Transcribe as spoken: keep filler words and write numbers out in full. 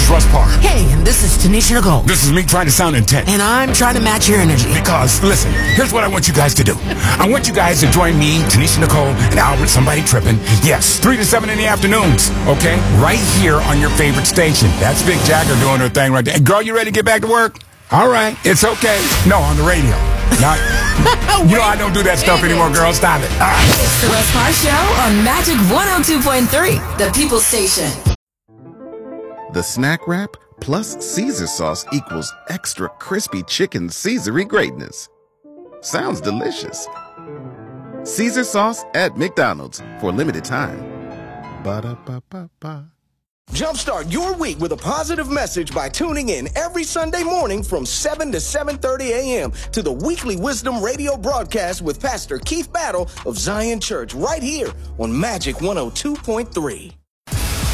Russ Parr. Hey, and this is Tanisha Nicole. This is me trying to sound intense. And I'm trying to match your energy. Because, listen, here's what I want you guys to do. I want you guys to join me, Tanisha Nicole, and Albert, somebody tripping. Yes, three to seven in the afternoons, okay? Right here on your favorite station. That's Vic Jagger doing her thing right there. Hey, girl, you ready to get back to work? All right, it's okay. No, on the radio. Not, you know I don't do that stuff anymore, girl. Stop it. All right. It's the Russ Parr Show on Magic one oh two point three, the People Station. The snack wrap plus Caesar sauce equals extra crispy chicken Caesary greatness. Sounds delicious. Caesar sauce at McDonald's for a limited time. Ba-da-ba-ba-ba. Jumpstart your week with a positive message by tuning in every Sunday morning from seven to seven thirty a.m. to the weekly Wisdom Radio broadcast with Pastor Keith Battle of Zion Church right here on Magic one oh two point three.